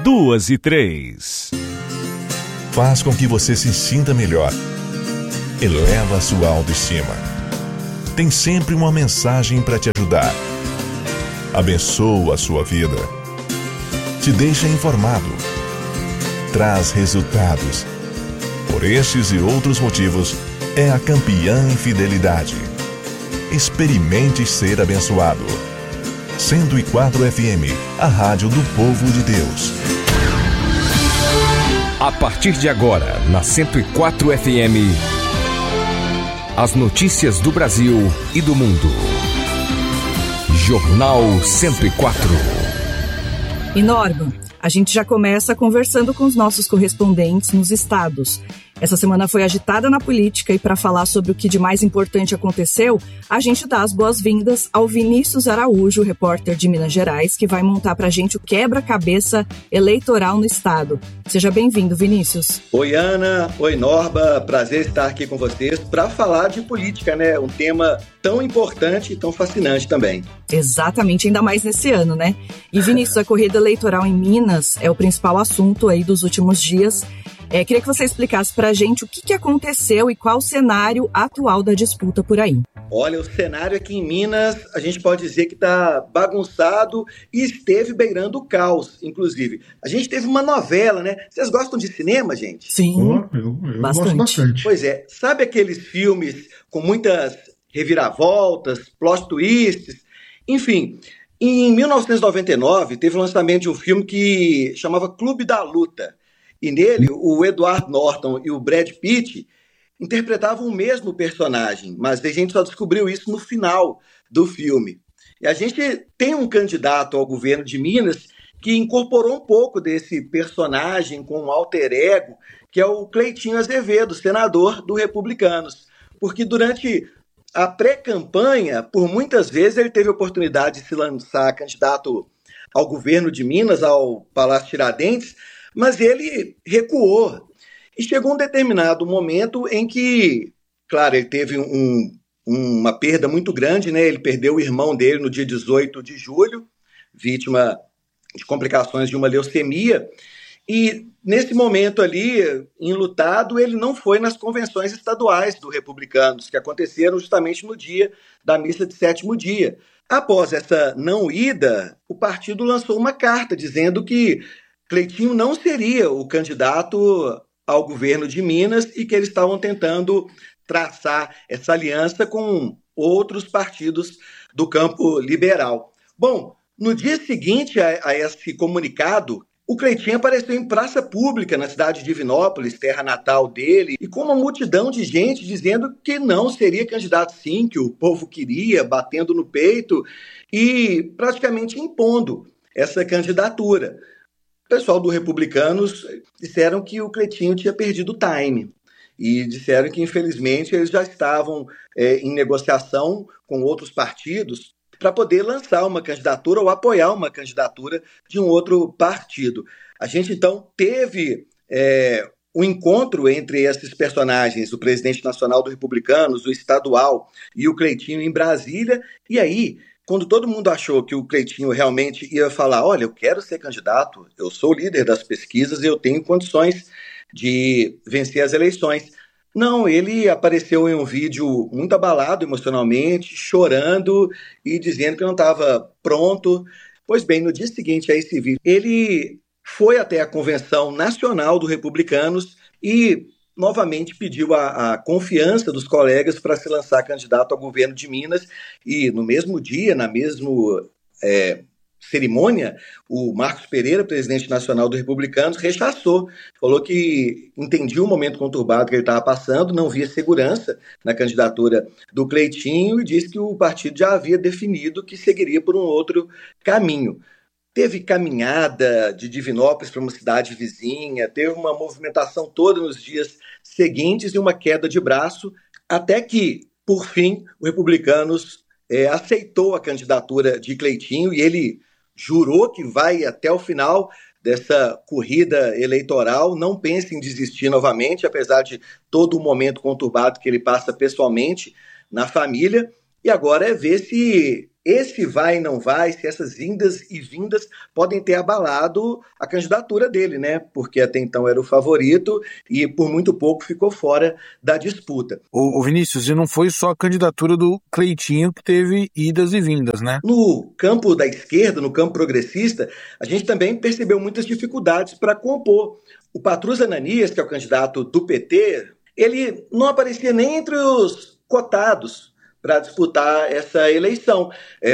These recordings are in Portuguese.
2 e 3. Faz com que você se sinta melhor. Eleva a sua autoestima. Tem sempre uma mensagem para te ajudar. Abençoa a sua vida. Te deixa informado. Traz resultados. Por estes e outros motivos, é a campeã em fidelidade. Experimente ser abençoado. 104 FM, a rádio do povo de Deus. A partir de agora, na 104 FM, as notícias do Brasil e do mundo. Jornal 104. E Norma, a gente já começa conversando com os nossos correspondentes nos estados. Essa semana foi agitada na política e para falar sobre o que de mais importante aconteceu, a gente dá as boas-vindas ao Vinícius Araújo, repórter de Minas Gerais, que vai montar para a gente o quebra-cabeça eleitoral no estado. Seja bem-vindo, Vinícius. Oi, Ana. Oi, Norba. Prazer estar aqui com vocês para falar de política, né? Um tema tão importante e tão fascinante também. Exatamente, ainda mais nesse ano, né? E, Vinícius, a corrida eleitoral em Minas é o principal assunto aí dos últimos dias. Queria que você explicasse para a gente o que aconteceu e qual o cenário atual da disputa por aí. Olha, o cenário aqui em Minas, a gente pode dizer que está bagunçado e esteve beirando o caos, inclusive. A gente teve uma novela, né? Vocês gostam de cinema, gente? Sim, eu gosto bastante. Pois é, sabe aqueles filmes com muitas reviravoltas, plot twists? Enfim, em 1999 teve o lançamento de um filme que chamava Clube da Luta. E nele, o Edward Norton e o Brad Pitt interpretavam o mesmo personagem, mas a gente só descobriu isso no final do filme. E a gente tem um candidato ao governo de Minas que incorporou um pouco desse personagem com um alter ego, que é o Cleitinho Azevedo, senador do Republicanos. Porque durante a pré-campanha, por muitas vezes, ele teve a oportunidade de se lançar candidato ao governo de Minas, ao Palácio Tiradentes, mas ele recuou. E chegou um determinado momento em que, claro, ele teve uma perda muito grande, né? Ele perdeu o irmão dele no dia 18 de julho, vítima de complicações de uma leucemia. E nesse momento ali, enlutado, ele não foi nas convenções estaduais do Republicanos, que aconteceram justamente no dia da missa de sétimo dia. Após essa não ida, o partido lançou uma carta dizendo que Cleitinho não seria o candidato ao governo de Minas e que eles estavam tentando traçar essa aliança com outros partidos do campo liberal. Bom, no dia seguinte a esse comunicado, o Cleitinho apareceu em praça pública na cidade de Divinópolis, terra natal dele, e com uma multidão de gente dizendo que não seria candidato sim, que o povo queria, batendo no peito e praticamente impondo essa candidatura. O pessoal do Republicanos disseram que o Cleitinho tinha perdido o time e disseram que, infelizmente, eles já estavam em negociação com outros partidos para poder lançar uma candidatura ou apoiar uma candidatura de um outro partido. A gente, então, teve um encontro entre esses personagens, o presidente nacional do Republicanos, o estadual e o Cleitinho em Brasília, e aí, quando todo mundo achou que o Cleitinho realmente ia falar, olha, eu quero ser candidato, eu sou o líder das pesquisas e eu tenho condições de vencer as eleições. Não, ele apareceu em um vídeo muito abalado emocionalmente, chorando e dizendo que não estava pronto. Pois bem, no dia seguinte a esse vídeo, ele foi até a Convenção Nacional do Republicanos e novamente pediu a confiança dos colegas para se lançar candidato ao governo de Minas e no mesmo dia, na mesma cerimônia, o Marcos Pereira, presidente nacional do Republicanos, rechaçou, falou que entendia o momento conturbado que ele estava passando, não via segurança na candidatura do Cleitinho e disse que o partido já havia definido que seguiria por um outro caminho. Teve caminhada de Divinópolis para uma cidade vizinha, teve uma movimentação toda nos dias seguintes e uma queda de braço, até que, por fim, o Republicanos aceitou a candidatura de Cleitinho e ele jurou que vai até o final dessa corrida eleitoral, não pensa em desistir novamente, apesar de todo o momento conturbado que ele passa pessoalmente na família, e agora é ver se esse vai e não vai, se essas indas e vindas podem ter abalado a candidatura dele, né? Porque até então era o favorito e por muito pouco ficou fora da disputa. Ô Vinícius, e não foi só a candidatura do Cleitinho que teve idas e vindas, né? No campo da esquerda, no campo progressista, a gente também percebeu muitas dificuldades para compor. O Patrus Ananias, que é o candidato do PT, ele não aparecia nem entre os cotados para disputar essa eleição.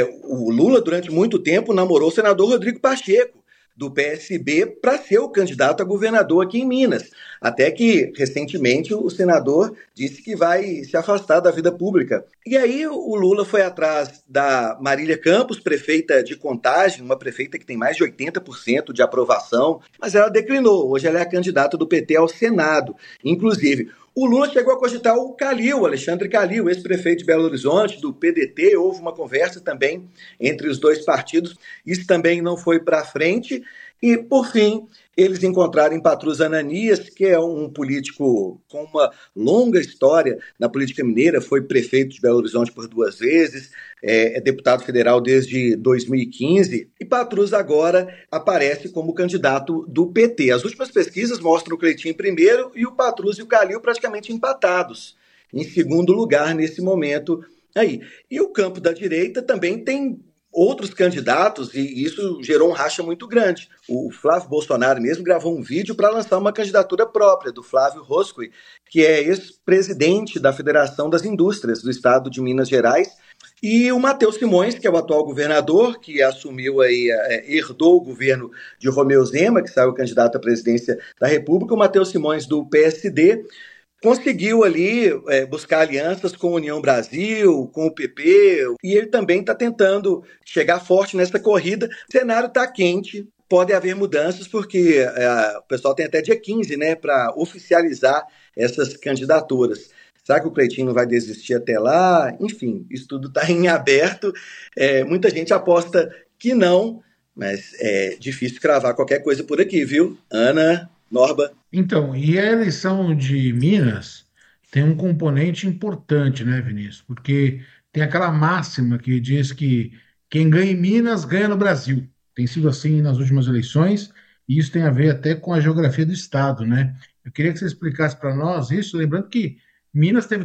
O Lula, durante muito tempo, namorou o senador Rodrigo Pacheco, do PSB, para ser o candidato a governador aqui em Minas. Até que, recentemente, o senador disse que vai se afastar da vida pública. E aí o Lula foi atrás da Marília Campos, prefeita de Contagem, uma prefeita que tem mais de 80% de aprovação, mas ela declinou. Hoje ela é a candidata do PT ao Senado. Inclusive, o Lula chegou a cogitar o Calil, Alexandre Calil, ex-prefeito de Belo Horizonte, do PDT. Houve uma conversa também entre os dois partidos. Isso também não foi para frente. E, por fim, eles encontraram em Patrus Ananias, que é um político com uma longa história na política mineira, foi prefeito de Belo Horizonte por 2 vezes, é deputado federal desde 2015, e Patrus agora aparece como candidato do PT. As últimas pesquisas mostram o Cleitinho em primeiro e o Patrus e o Calil praticamente empatados, em segundo lugar nesse momento aí. E o campo da direita também tem outros candidatos, e isso gerou um racha muito grande. O Flávio Bolsonaro mesmo gravou um vídeo para lançar uma candidatura própria do Flávio Roscoe, que é ex-presidente da Federação das Indústrias do Estado de Minas Gerais, e o Matheus Simões, que é o atual governador, que assumiu aí, herdou o governo de Romeu Zema, que saiu candidato à presidência da República. O Matheus Simões, do PSD, conseguiu ali buscar alianças com a União Brasil, com o PP, e ele também está tentando chegar forte nessa corrida. O cenário está quente, pode haver mudanças, porque o pessoal tem até dia 15, né, para oficializar essas candidaturas. Será que o Cleitinho não vai desistir até lá? Enfim, isso tudo está em aberto. Muita gente aposta que não, mas é difícil cravar qualquer coisa por aqui, viu? Ana, Norba. Então, e a eleição de Minas tem um componente importante, né, Vinícius? Porque tem aquela máxima que diz que quem ganha em Minas ganha no Brasil. Tem sido assim nas últimas eleições, e isso tem a ver até com a geografia do Estado, né? Eu queria que você explicasse para nós isso, lembrando que Minas teve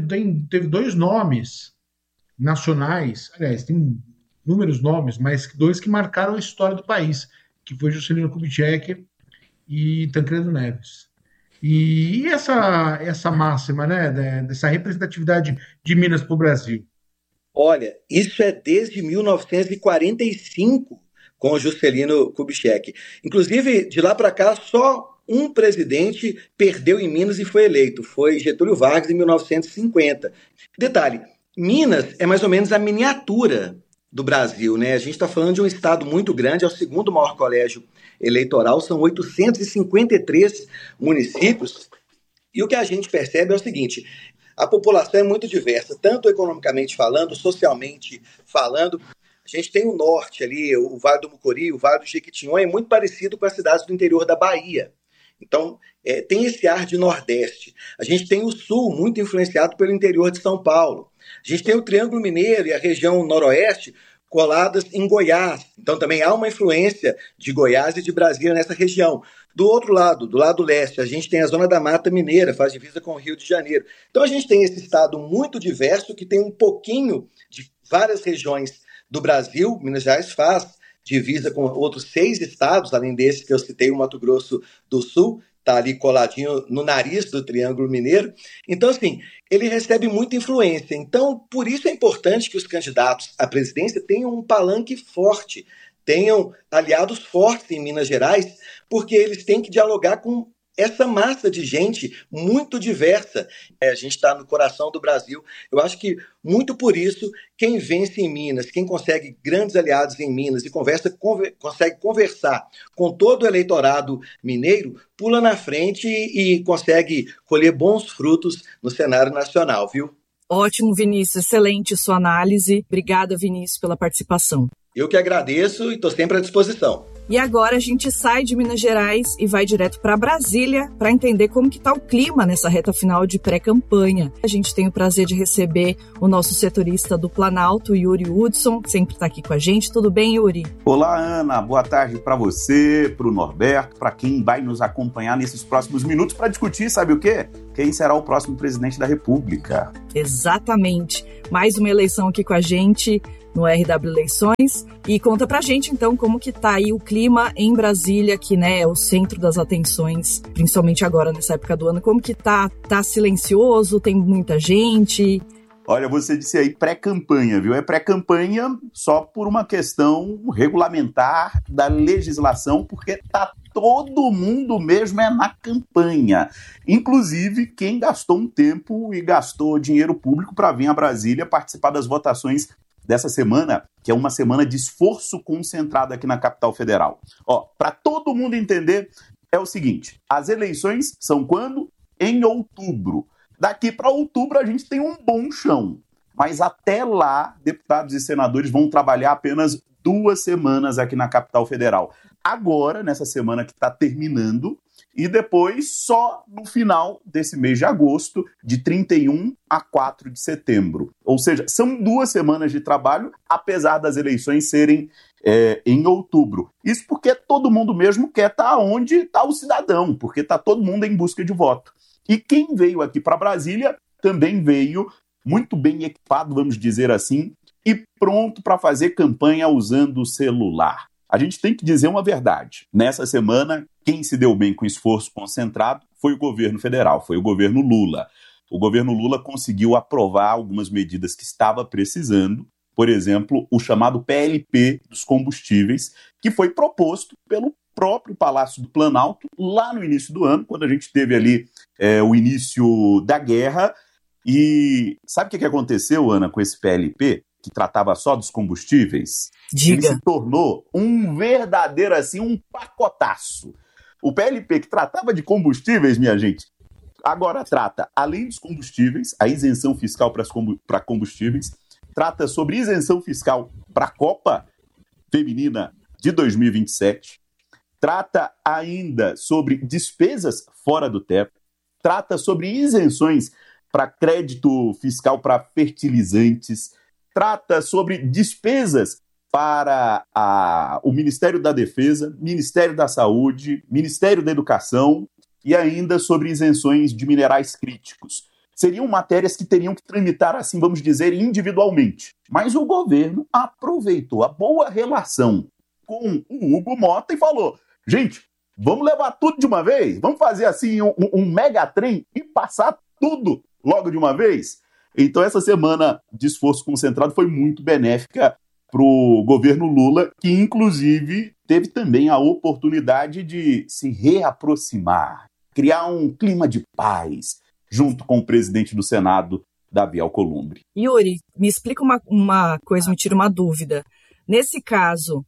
2 nomes nacionais, aliás, tem inúmeros nomes, mas 2 que marcaram a história do país, que foi Juscelino Kubitschek e Tancredo Neves. E essa máxima, né, dessa representatividade de Minas para o Brasil? Olha, isso é desde 1945 com o Juscelino Kubitschek. Inclusive, de lá para cá, só um presidente perdeu em Minas e foi eleito. Foi Getúlio Vargas em 1950. Detalhe, Minas é mais ou menos a miniatura do Brasil, né? A gente está falando de um estado muito grande, é o segundo maior colégio eleitoral, são 853 municípios, e o que a gente percebe é o seguinte: a população é muito diversa, tanto economicamente falando, socialmente falando. A gente tem o norte ali, o Vale do Mucuri, o Vale do Jequitinhonha, é muito parecido com as cidades do interior da Bahia. Então, tem esse ar de Nordeste. A gente tem o Sul, muito influenciado pelo interior de São Paulo. A gente tem o Triângulo Mineiro e a região Noroeste coladas em Goiás. Então, também há uma influência de Goiás e de Brasília nessa região. Do outro lado, do lado leste, a gente tem a Zona da Mata Mineira, faz divisa com o Rio de Janeiro. Então, a gente tem esse estado muito diverso, que tem um pouquinho de várias regiões do Brasil. Minas Gerais faz divisa com outros 6 estados, além desse que eu citei, o Mato Grosso do Sul, está ali coladinho no nariz do Triângulo Mineiro. Então, assim, ele recebe muita influência. Então, por isso é importante que os candidatos à presidência tenham um palanque forte, tenham aliados fortes em Minas Gerais, porque eles têm que dialogar com essa massa de gente muito diversa. A gente está no coração do Brasil. Eu acho que, muito por isso, quem vence em Minas, quem consegue grandes aliados em Minas e consegue conversar com todo o eleitorado mineiro, pula na frente e consegue colher bons frutos no cenário nacional, viu? Ótimo, Vinícius. Excelente sua análise. Obrigada, Vinícius, pela participação. Eu que agradeço e estou sempre à disposição. E agora a gente sai de Minas Gerais e vai direto para Brasília para entender como que está o clima nessa reta final de pré-campanha. A gente tem o prazer de receber o nosso setorista do Planalto, Yuri Hudson, que sempre está aqui com a gente. Tudo bem, Yuri? Olá, Ana. Boa tarde para você, para o Norberto, para quem vai nos acompanhar nesses próximos minutos para discutir, sabe o quê? Quem será o próximo presidente da República. Exatamente. Mais uma eleição aqui com a gente no RW Eleições. E conta pra gente, então, como que tá aí o clima em Brasília, que, né, é o centro das atenções, principalmente agora, nessa época do ano. Como que tá? Tá silencioso? Tem muita gente? Olha, você disse aí pré-campanha, viu? É pré-campanha só por uma questão regulamentar da legislação, porque tá todo mundo mesmo na campanha. Inclusive, quem gastou um tempo e gastou dinheiro público para vir a Brasília participar das votações dessa semana, que é uma semana de esforço concentrado aqui na capital federal. Ó, para todo mundo entender, é o seguinte, as eleições são quando? Em outubro. Daqui para outubro a gente tem um bom chão, mas até lá, deputados e senadores vão trabalhar apenas 2 semanas aqui na capital federal. Agora, nessa semana que está terminando, e depois só no final desse mês de agosto, de 31 a 4 de setembro. Ou seja, são 2 semanas de trabalho, apesar das eleições serem em outubro. Isso porque todo mundo mesmo quer estar onde está o cidadão, porque está todo mundo em busca de voto. E quem veio aqui para Brasília também veio muito bem equipado, vamos dizer assim, e pronto para fazer campanha usando o celular. A gente tem que dizer uma verdade. Nessa semana, quem se deu bem com esforço concentrado foi o governo federal, foi o governo Lula. O governo Lula conseguiu aprovar algumas medidas que estava precisando, por exemplo, o chamado PLP dos combustíveis, que foi proposto pelo próprio Palácio do Planalto lá no início do ano, quando a gente teve ali o início da guerra. E sabe o que aconteceu, Ana, com esse PLP? Que tratava só dos combustíveis? Diga. Ele se tornou um verdadeiro, assim, um pacotaço. O PLP que tratava de combustíveis, minha gente, agora trata, além dos combustíveis, a isenção fiscal para combustíveis, trata sobre isenção fiscal para a Copa Feminina de 2027, trata ainda sobre despesas fora do teto, trata sobre isenções para crédito fiscal para fertilizantes, trata sobre despesas para o Ministério da Defesa, Ministério da Saúde, Ministério da Educação e ainda sobre isenções de minerais críticos. Seriam matérias que teriam que tramitar, assim, vamos dizer, individualmente. Mas o governo aproveitou a boa relação com o Hugo Mota e falou, gente, vamos levar tudo de uma vez? Vamos fazer assim um megatrem e passar tudo logo de uma vez? Então essa semana de esforço concentrado foi muito benéfica para o governo Lula, que inclusive teve também a oportunidade de se reaproximar, criar um clima de paz junto com o presidente do Senado, Davi Alcolumbre. Yuri, me explica uma coisa, me tira uma dúvida. Nesse caso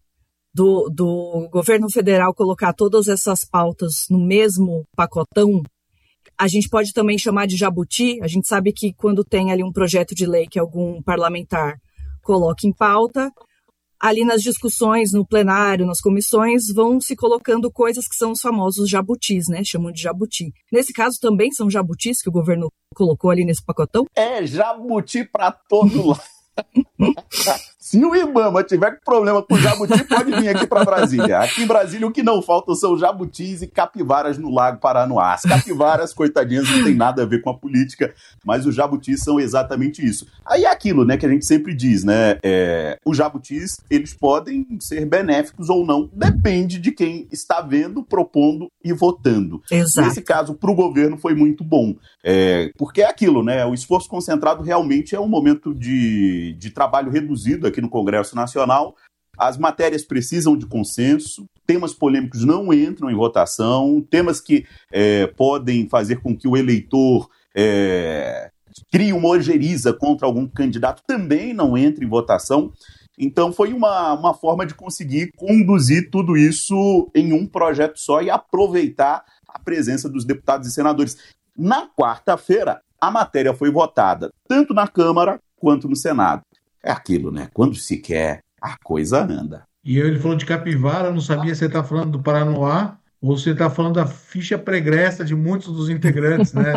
do governo federal colocar todas essas pautas no mesmo pacotão, a gente pode também chamar de jabuti. A gente sabe que quando tem ali um projeto de lei que algum parlamentar coloca em pauta, ali nas discussões, no plenário, nas comissões, vão se colocando coisas que são os famosos jabutis, né? Chamam de jabuti. Nesse caso também são jabutis que o governo colocou ali nesse pacotão? É jabuti para todo lado. Se o Ibama tiver problema com jabuti, pode vir aqui para Brasília. Aqui em Brasília o que não falta são jabutis e capivaras no Lago Paranoá. As capivaras, coitadinhas, não tem nada a ver com a política, mas os jabutis são exatamente isso. Aí é aquilo, né, que a gente sempre diz, né? Os jabutis, eles podem ser benéficos ou não, depende de quem está vendo, propondo e votando. Exato. Nesse caso, para o governo foi muito bom. Porque é aquilo, né? O esforço concentrado realmente é um momento de trabalho reduzido aqui no Congresso Nacional. As matérias precisam de consenso, temas polêmicos não entram em votação, temas que podem fazer com que o eleitor crie uma ojeriza contra algum candidato também não entre em votação. Então foi uma forma de conseguir conduzir tudo isso em um projeto só e aproveitar a presença dos deputados e senadores. Na quarta-feira, a matéria foi votada tanto na Câmara quanto no Senado. É aquilo, né? Quando se quer, a coisa anda. E ele falou de capivara, eu não sabia se ele está falando do Paranoá ou se ele está falando da ficha pregressa de muitos dos integrantes, né?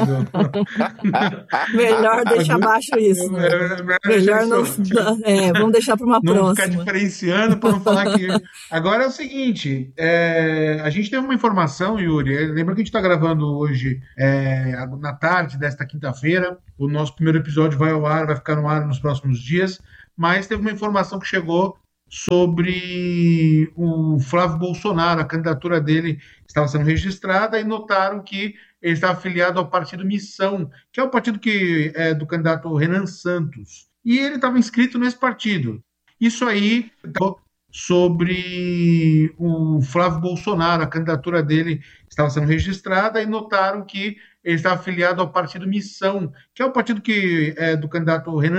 Melhor deixar abaixo isso, né? Melhor não. Vamos deixar para uma não próxima. ficar diferenciando para não falar que. Agora é o seguinte: a gente teve uma informação, Yuri. Lembra que a gente está gravando hoje, na tarde desta quinta-feira. O nosso primeiro episódio vai ao ar, vai ficar no ar nos próximos dias. Mas teve uma informação que chegou sobre o Flávio Bolsonaro. A candidatura dele estava sendo registrada e notaram que ele está afiliado ao partido Missão, que é o partido que é do candidato Renan Santos. E ele estava inscrito nesse partido. Isso aí sobre o Flávio Bolsonaro. A candidatura dele estava sendo registrada e notaram que ele está afiliado ao partido Missão, que é o partido que é do candidato Renan